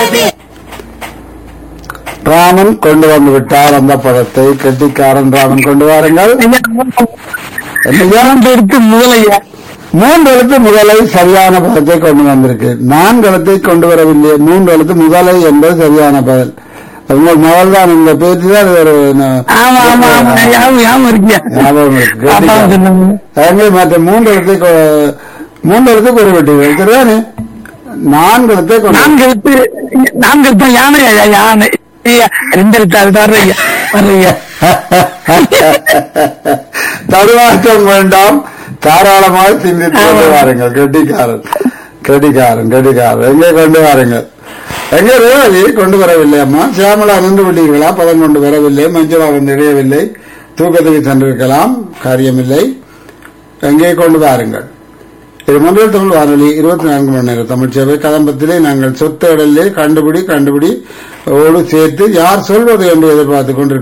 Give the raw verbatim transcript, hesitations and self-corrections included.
ராமன் கொண்டு வந்து விட்டார் அந்த பதத்தை. கெட்டிக்காரன் ராமன் கொண்டு வாருங்கள். எடுத்து முதலையா மூன்று எழுத்து முதலை சரியான பதத்தை கொண்டு வந்திருக்கு. நான்கு எழுத்தை கொண்டு வரவில்லை. மூன்று எழுத்து முதலை என்பது சரியான பதில். உங்கள் மகள் தான் இந்த பேச்சு தான் ஒரு ஞாபகம் இருக்கு. மற்ற மூன்று எழுத்தை மூன்று எழுத்து குறிப்பிட்டீர்கள் சரிதானே? நான்கு எழுத்தை நான்கு எழுத்து நான்கு எழுத்து யானை யானை ரெண்டு எழுத்து தடுமாற்றம் வேண்டாம், தாராளமாக சிந்தித்து கொண்டு வாருங்கள். கெட்டிக்காரன் கெட்டிக்காரன் கெட்டிக்காரன் எங்கே கொண்டு வாருங்கள். எங்கே ரேவதி கொண்டு வரவில்லை அம்மா? சியாமலா நின்று விட்டீர்களா? பதம் கொண்டு வரவில்லை. மஞ்சளா வந்து இடையவில்லை. தூக்கத்துக்கு சென்றிருக்கலாம், காரியமில்லை. எங்கே கொண்டு வாருங்கள். இது மொழியில் தமிழ் வானொலி இருபத்தி நான்கு மணி நேரம் தமிழ் சேவை. கதம்பத்திலே நாங்கள் சொத்த இடலே கண்டுபிடி கண்டுபிடி ஓடு சேர்த்து யார் சொல்வது என்று எதிர்பார்த்துக் கொண்டிருக்கிறோம்.